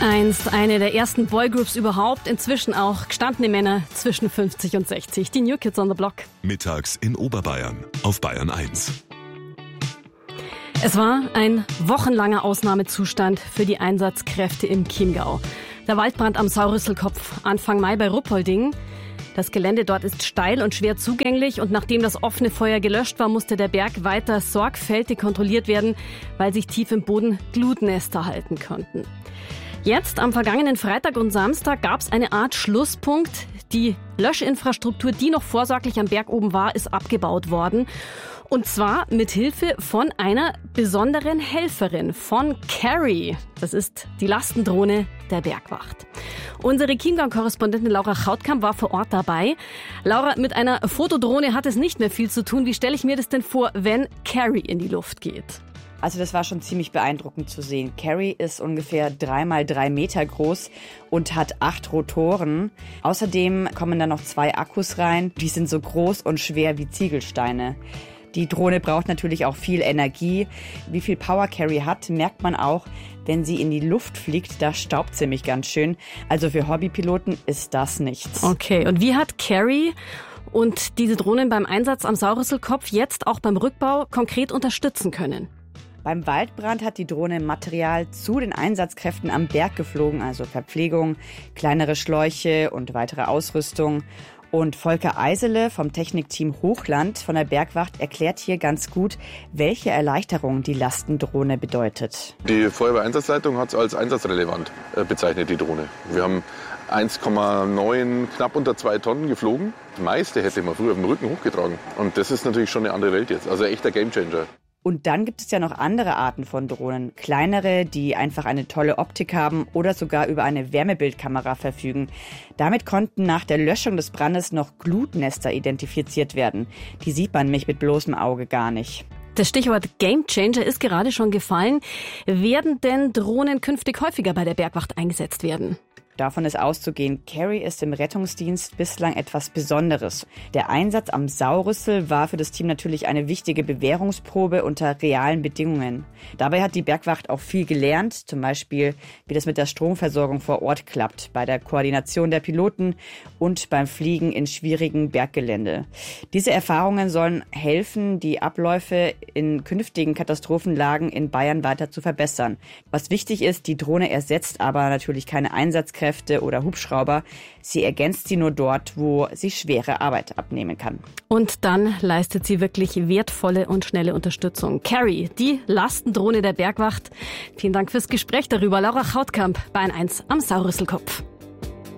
Einst eine der ersten Boygroups überhaupt, inzwischen auch gestandene Männer zwischen 50 und 60. Die New Kids on the Block. Mittags in Oberbayern auf Bayern 1. Es war ein wochenlanger Ausnahmezustand für die Einsatzkräfte im Chiemgau. Der Waldbrand am Saurüsselkopf Anfang Mai bei Ruppolding. Das Gelände dort ist steil und schwer zugänglich und nachdem das offene Feuer gelöscht war, musste der Berg weiter sorgfältig kontrolliert werden, weil sich tief im Boden Glutnester halten konnten. Jetzt, am vergangenen Freitag und Samstag, gab es eine Art Schlusspunkt. Die Löschinfrastruktur, die noch vorsorglich am Berg oben war, ist abgebaut worden. Und zwar mit Hilfe von einer besonderen Helferin, von Carrie. Das ist die Lastendrohne der Bergwacht. Unsere Chiemgau-Korrespondentin Laura Chautkamp war vor Ort dabei. Laura, mit einer Fotodrohne hat es nicht mehr viel zu tun. Wie stelle ich mir das denn vor, wenn Carrie in die Luft geht? Also das war schon ziemlich beeindruckend zu sehen. Carrie ist ungefähr 3 mal 3 Meter groß und hat 8 Rotoren. Außerdem kommen da noch 2 Akkus rein. Die sind so groß und schwer wie Ziegelsteine. Die Drohne braucht natürlich auch viel Energie. Wie viel Power Carrie hat, merkt man auch, wenn sie in die Luft fliegt. Da staubt sie nämlich ganz schön. Also für Hobbypiloten ist das nichts. Okay, und wie hat Carrie und diese Drohnen beim Einsatz am Saurüsselkopf jetzt auch beim Rückbau konkret unterstützen können? Beim Waldbrand hat die Drohne Material zu den Einsatzkräften am Berg geflogen, also Verpflegung, kleinere Schläuche und weitere Ausrüstung. Und Volker Eisele vom Technikteam Hochland von der Bergwacht erklärt hier ganz gut, welche Erleichterung die Lastendrohne bedeutet. Die Feuerwehreinsatzleitung hat es als einsatzrelevant bezeichnet, die Drohne. Wir haben 1,9, knapp unter 2 Tonnen geflogen. Das meiste hätte man früher auf dem Rücken hochgetragen. Und das ist natürlich schon eine andere Welt jetzt, also echter Gamechanger. Und dann gibt es ja noch andere Arten von Drohnen. Kleinere, die einfach eine tolle Optik haben oder sogar über eine Wärmebildkamera verfügen. Damit konnten nach der Löschung des Brandes noch Glutnester identifiziert werden. Die sieht man nämlich mit bloßem Auge gar nicht. Das Stichwort Gamechanger ist gerade schon gefallen. Werden denn Drohnen künftig häufiger bei der Bergwacht eingesetzt werden? Davon ist auszugehen, Carrie ist im Rettungsdienst bislang etwas Besonderes. Der Einsatz am Saurüssel war für das Team natürlich eine wichtige Bewährungsprobe unter realen Bedingungen. Dabei hat die Bergwacht auch viel gelernt, zum Beispiel, wie das mit der Stromversorgung vor Ort klappt, bei der Koordination der Piloten und beim Fliegen in schwierigen Berggelände. Diese Erfahrungen sollen helfen, die Abläufe in künftigen Katastrophenlagen in Bayern weiter zu verbessern. Was wichtig ist, die Drohne ersetzt aber natürlich keine Einsatzkräfte oder Hubschrauber. Sie ergänzt sie nur dort, wo sie schwere Arbeit abnehmen kann. Und dann leistet sie wirklich wertvolle und schnelle Unterstützung. Carrie, die Lastendrohne der Bergwacht. Vielen Dank fürs Gespräch darüber. Laura Chautkamp bei Bayern 1 am Saurüsselkopf.